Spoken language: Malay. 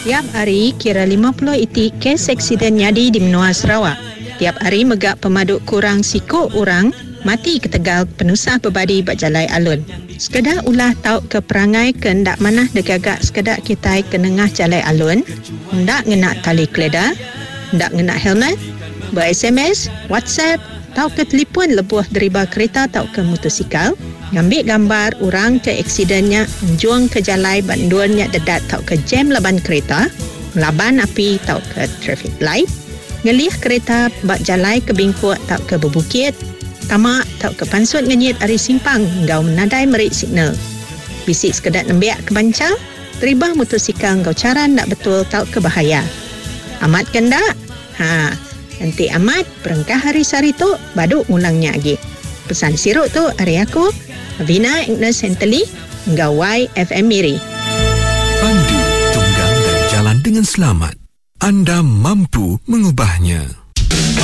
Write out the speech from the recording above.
Tiap hari kira 50 itik kes aksiden nyadi di Menua Sarawak. Tiap hari megak pemaduk kurang sikok orang mati ke Tegal penusah berbadi bak jalai alun. Sekedar ulah tahu ke perangai ke ndak manah degagak sekedar kita ke nengah jalai alun, ndak ngena tali keledar, ndak ngena helmet, ber-SMS, WhatsApp, tahu ke telefon lebuh deriba kereta tahu ke motosikal, ngambil gambar orang ke aksidennya, menjuang ke jalai banduannya dedat tahu ke jam laban kereta, laban api tahu ke traffic light, ngelih kereta bak jalai ke bingkuk tahu ke berbukit, tamak tahu ke pansut ngenyit ari simpang ngau menadai merik signal. Bisik sekedar nembiak ke bancang, teribah motosikal ngau cara ndak betul tahu ke bahaya. Amat kendak? Nanti amat perengkah hari sari tu baduk ngulangnya lagi. Pesan siruk tu hari aku Vina Agnes Henteli Gawai FM Miri. Pandu, tunggang dan jalan dengan selamat. Anda mampu mengubahnya.